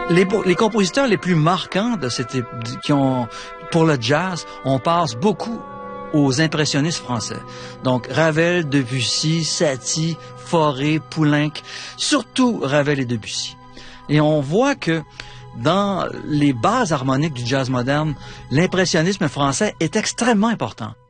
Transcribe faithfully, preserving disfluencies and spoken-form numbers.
Les, les compositeurs les plus marquants de cette, qui ont, pour le jazz, on passe beaucoup aux impressionnistes français. Donc, Ravel, Debussy, Satie, Fauré, Poulenc, surtout Ravel et Debussy. Et on voit que dans les bases harmoniques du jazz moderne, l'impressionnisme français est extrêmement important.